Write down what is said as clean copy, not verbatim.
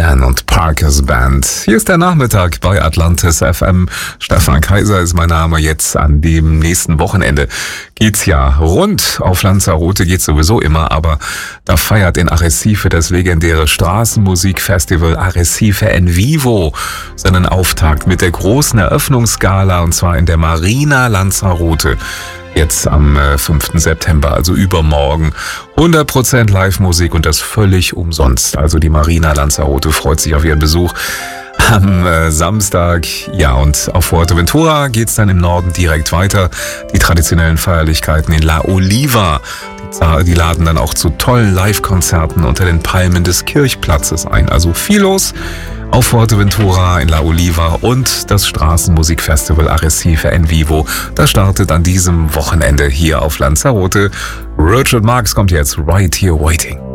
Dan und Parkers Band. Hier ist der Nachmittag bei Atlantis FM. Stefan Kaiser ist mein Name. Jetzt an dem nächsten Wochenende geht's ja rund. Auf Lanzarote geht's sowieso immer, aber da feiert in Arrecife das legendäre Straßenmusikfestival Arrecife en Vivo seinen Auftakt mit der großen Eröffnungsgala, und zwar in der Marina Lanzarote. Jetzt am 5. September, also übermorgen. 100% Live-Musik und das völlig umsonst. Also die Marina Lanzarote freut sich auf ihren Besuch am Samstag. Ja, und auf Fuerteventura geht's dann im Norden direkt weiter. Die traditionellen Feierlichkeiten in La Oliva, die laden dann auch zu tollen Live-Konzerten unter den Palmen des Kirchplatzes ein. Also viel los auf Fuerteventura, in La Oliva, und das Straßenmusikfestival Arrecife en Vivo. Das startet an diesem Wochenende hier auf Lanzarote. Richard Marx kommt jetzt, Right Here Waiting.